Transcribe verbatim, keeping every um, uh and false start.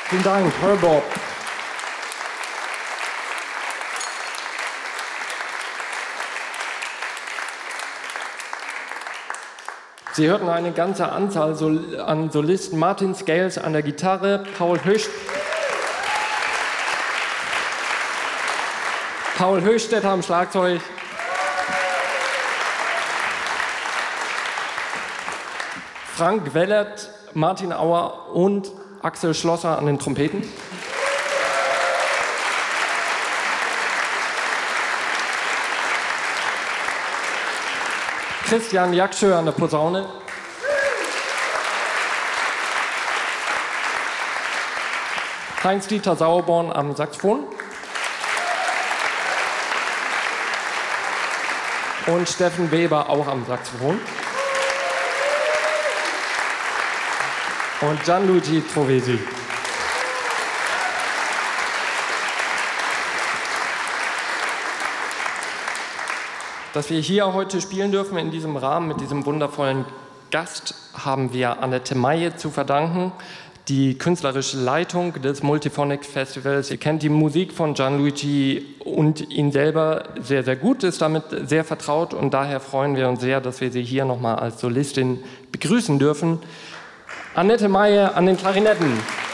Vielen Dank, Herbob. Sie hörten eine ganze Anzahl Sol- an Solisten. Martin Scales an der Gitarre, Paul Höcht, Paul Höchstädter am Schlagzeug, Frank Wellert, Martin Auer und Axel Schlosser an den Trompeten. Christian Jakschö an der Posaune. Heinz-Dieter Sauerborn am Saxophon. Und Steffen Weber auch am Saxophon. Und Gianluigi Trovesi. Dass wir hier heute spielen dürfen in diesem Rahmen mit diesem wundervollen Gast, haben wir Annette Maye zu verdanken, die künstlerische Leitung des Multiphonic Festivals. Ihr kennt die Musik von Gianluigi und ihn selber sehr, sehr gut, ist damit sehr vertraut und daher freuen wir uns sehr, dass wir sie hier nochmal als Solistin begrüßen dürfen. Annette Maye an den Klarinetten.